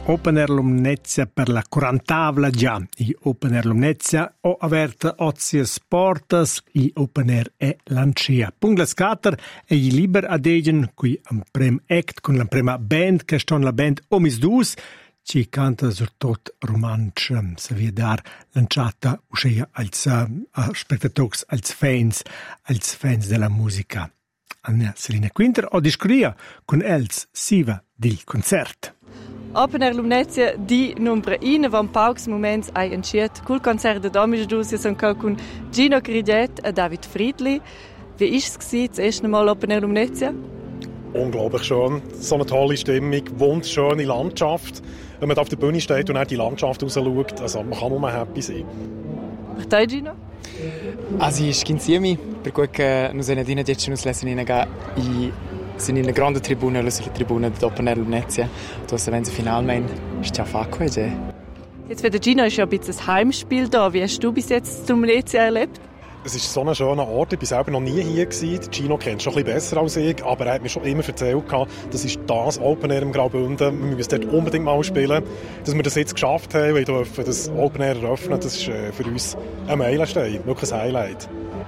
Open Air Lumnezia per la 40ª già. I Open Air Lumnezia ho aperto ozies portas, i Open Air è lancia. Pungla scatter e i liber adegen qui am prem act con la prima band che sta la band Omis Dus, ci canta sur tot romansch se via dar lanciata uscea als spectators als fans della musica. Anna Selina Quinter o discuria con els siva del concert. Open Air Lumnezia di numero 1 van paucs moments ai entschiet col concert de Domisch Dus son con Gino Griget e David Friedli. Wie ist es das erste Mal Open Air Lumnezia? Unglaublich schön. So eine tolle Stimmung, wunderschöne Landschaft. Wenn man auf der Bühne steht und dann die Landschaft raus schaut, also man kann nur happy sein. Per te, Gino? Also ich insieme, perché noi siamo in una grande tribuna, la tribuna di Open Air Lumnezia. Dove wenn sie finalmente ist ja facco. Jetzt für den Gino ist ja ein bisschen ein Heimspiel da. Wie hast du bis jetzt Lumnezia erlebt? Es ist so ein schöner Ort. Ich war selber noch nie hier gewesen. Gino kennt es schon ein bisschen besser als ich, aber er hat mir schon immer erzählt, das ist das Open Air im Graubünden. Wir müssen dort unbedingt mal spielen. Dass wir das jetzt geschafft haben, wir dürfen das Open Air eröffnen, das ist für uns ein Meilenstein, wirklich ein Highlight.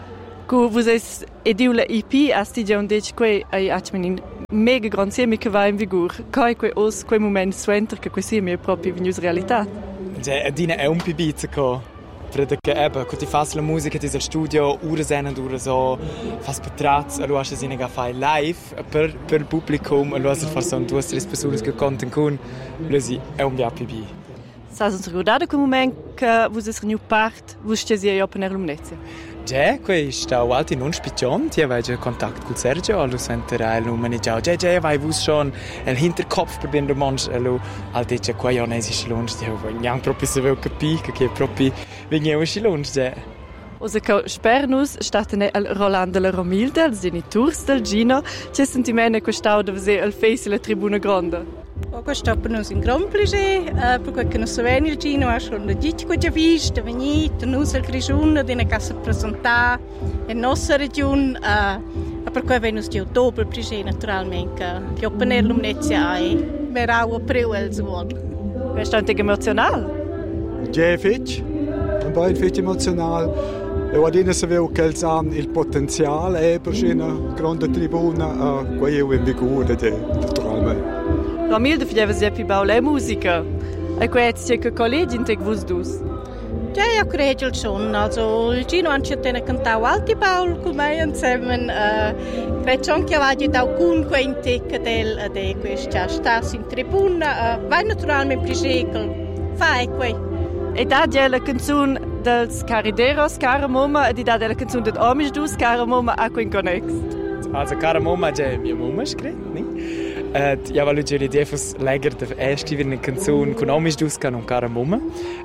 Vocês ediu la EP asti già un dec que ai atmenin mega grand semi che va in vigor. Kai que os quei moment suenter che quei mi è proprio venus realtà. Ja, dine è un pibizza co. Perché eben, quando fai la musica in studio, ora sehen ora so, fast betratz, allora hast du sie nicht fai live per il pubblico, allora se fai so 2 o 3 persone che contano con, allora sì, è un BAPB. Sai uns ricordare quel momento che vous êtes revenu part, vous stesi Open Air Lumnezia? Ja, qui sta alti non spiccion, ti avevo contatto con Sergio, allora sentirei lui ciao, ja, vai vous schon il Hinterkopf per ben romansch, allora al dice qua io non esiste lunch, io non proprio se vedo capire che proprio vengono usci lunch, ja. Osa che spernus statene al Rolando la Romilde, als genitors del Gino, c'è sentimento quest'au dove se al face la tribuna grande. Questo è per noi un gran piacere, perché non so bene il Gino ha schon detto che già visto, venite, noi al Grigione, di una casa presentare in nostra regione, per cui vengono di ottobre piacere naturalmente, che Open Air Lumnezia è, ma auch april el suon. Questo è anche emozionale? Ja, fetch, un po' fetch emozionale. E guardate se vedo che il potenziale è per una grande tribuna, qui è in vigore, naturalmente. Romilde fideva se più baule musica. E questo che collegi in te vus dus? Ja, io credo schon. Also, il Gino ha cantato alti baul con me insieme. Credo schon che avete da alcunque in te del questa sta in tribuna. Vai naturalmente piacere. Fai qui. E da la canzone dels Carideros, cara mamma, e di da della canzone del Omis Dus, cara mamma, a qui in connext. Also, cara mamma, già mia mamma scritto, ne? Ja, weil ich die Defos läger der erste wieder eine Kanzone con Omis Dus kann und cara mamma.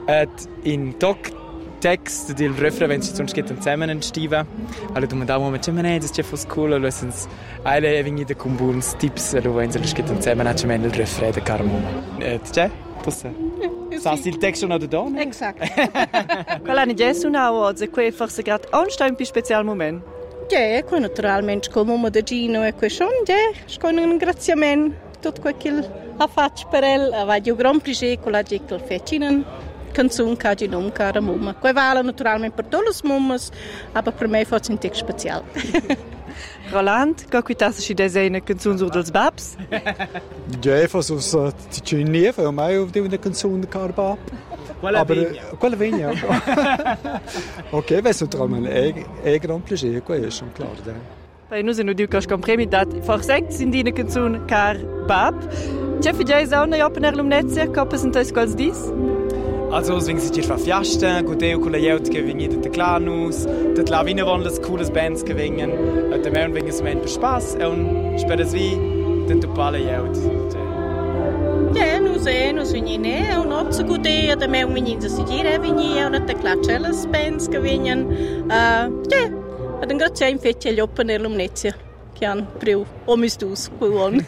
In Doc Text del Refrain, wenn sie sonst geht zusammen entstehen. Also du da Moment, das ist fast cool, also sind alle irgendwie der Kombuns Tipps, also wenn sie geht zusammen hat schon el Refrain der cara mamma. C'è? Posso? Sasti il testo non da? Exakt. Quella ne gesso na oggi, qui forse grad ein più special moment. Ja, qui naturalmente come mamma da Gino e qui schon, ja, con un ringraziamento tutto quel che ha fatto per el, va di un gran piacere con la gente che fecinen canzone che oggi non cara mamma. Qui vale naturalmente per tutte le mammas, ma per me fa un tic speciale. Roland, che qui tassi ci designa canzone sur dels babs? Ja, versus ci nie, für mai auf die eine canzone cara bab. Quella vigna. Ok, questo naturalmente è gran piacere, questo è schon klar. Bei noi non dico che compremi dat forsect sind die canzone car bab. C'è figia una Open Air Lumnezia, che presentais quals dis? Also, wenn sie dir verfiasten, gut eo con la jeut che venite de Clanus, dat la vine von las cooles Bands gewinnen, de mehr wegen es mein Spaß und später wie den topale jeut. Ja, nos venine, è un otto gudea, da me un menino si gira venia, una teclacelas bands gewinnen. Ja, ad un grazie infatti agli Open Air Lumnezia, che hanno più Omis Dus gewonnen.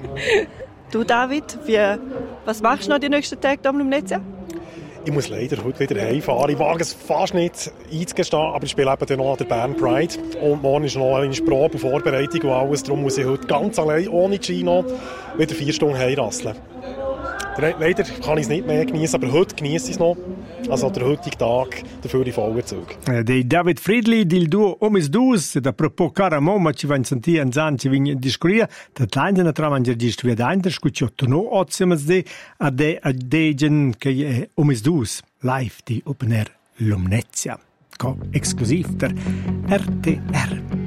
Du David, was machst du noch die nächsten Tage am Lumnezia? Ich muss leider heute wieder heimfahren. Ich wage es fast nicht einzugestehen, aber ich spiele eben dann noch an der Bern Pride. Und morgen ist noch eine Probe und Vorbereitung und alles. Darum muss ich heute ganz allein, ohne Gino, wieder 4 Stunden heimrasseln. Leider kann ich es nicht mehr genießen, aber heute genieße ich es noch. Also der heutige Tag, dafür die Vollzug. David Friedli, il duo Omis Dus, da propos cara mamma ci van sentire an zan ci vin discuria, da tlainda tra mangiar gist via dainter scucciotto no oziamas de a degen che è Omis Dus live di Open Air Lumnezia, co exclusiv der RTR.